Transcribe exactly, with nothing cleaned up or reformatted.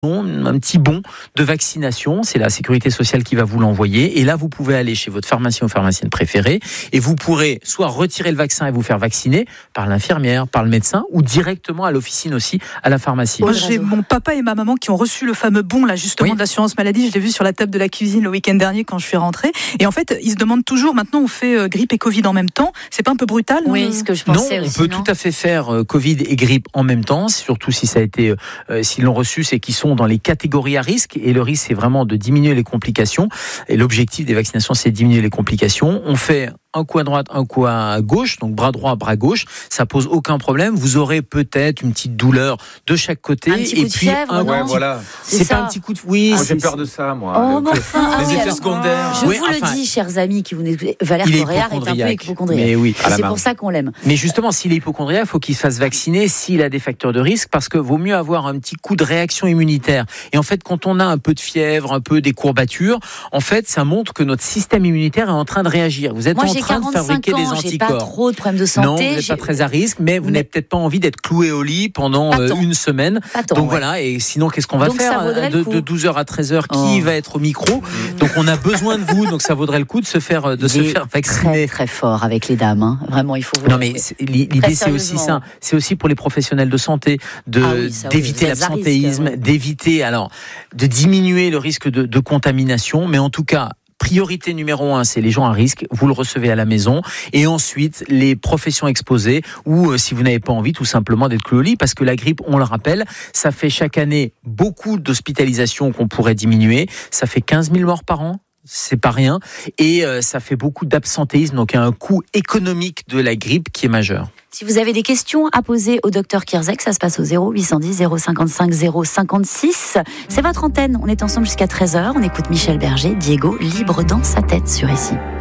un petit bon de vaccination, c'est la sécurité sociale qui va vous l'envoyer, et là vous pouvez aller chez votre pharmacien ou pharmacienne préférée et vous pourrez soit retirer le vaccin et vous faire vacciner par l'infirmière, par le médecin, ou directement à l'officine aussi, à la pharmacie. Moi, j'ai mon papa et ma maman qui ont reçu le fameux bon là justement oui. de l'assurance maladie, je l'ai vu sur la table de la cuisine le week-end dernier quand je suis rentrée, et en fait ils se demandent toujours, maintenant on fait euh, grippe et Covid en même temps, c'est pas un peu brutal? Oui, euh... ce que je pensais non, aussi, on peut non tout à fait faire euh, Covid et grippe en même temps, surtout si ça a été, euh, s'ils l'ont reçu, c'est qu'ils sont dans les catégories à risque, et le risque c'est vraiment de diminuer les complications, et l'objectif des vaccinations c'est de diminuer les complications. On fait un coup à droite, un coup à gauche, donc bras droit, bras gauche, ça pose aucun problème. Vous aurez peut-être une petite douleur de chaque côté, un petit coup et de puis fièvre, un ouais, petit... voilà. C'est, c'est pas ça. un petit coup de oui. Ah, j'ai peur de ça, moi. Oh, le... enfin, les ah, effets alors, secondaires. Je oui, vous enfin, le dis, chers amis qui vous écoutez, Valère Correa est un peu hypocondriaque. Mais oui, c'est pour ça qu'on l'aime. Mais justement, s'il est hypocondriaque, il faut qu'il se fasse vacciner s'il a des facteurs de risque, parce que vaut mieux avoir un petit coup de réaction immunitaire. Et en fait, quand on a un peu de fièvre, un peu des courbatures, en fait, ça montre que notre système immunitaire est en train de réagir. Vous êtes moi, en train de fabriquer ans, des anticorps. J'ai pas trop de problèmes de santé. Non, vous n'êtes j'ai... pas très à risque, mais vous mais... n'avez peut-être pas envie d'être cloué au lit pendant euh, une semaine. Tant, donc ouais. voilà, et sinon, qu'est-ce qu'on va donc, faire de, de douze heures à treize heures, qui oh. va être au micro? mmh. Donc on a besoin de vous, donc ça vaudrait le coup de se faire, de il se faire vacciner. Très très fort avec les dames, hein. Vraiment, il faut vous non mais l'idée c'est aussi ça, c'est aussi pour les professionnels de santé de, ah oui, ça, d'éviter oui, l'absentéisme, risque, ouais. d'éviter, alors, de diminuer le risque de, de contamination, mais en tout cas, priorité numéro un, c'est les gens à risque, vous le recevez à la maison, et ensuite les professions exposées, ou euh, si vous n'avez pas envie tout simplement d'être cloué au lit, parce que la grippe, on le rappelle, ça fait chaque année beaucoup d'hospitalisations qu'on pourrait diminuer, ça fait quinze mille morts par an. C'est pas rien, et euh, ça fait beaucoup d'absentéisme, donc il y a un coût économique de la grippe qui est majeur. Si vous avez des questions à poser au docteur Kierzek, ça se passe au zéro huit cent dix zéro cinquante-cinq zéro cinquante-six. C'est votre antenne, on est ensemble jusqu'à treize heures, on écoute Michel Berger, Diego, libre dans sa tête sur Ici.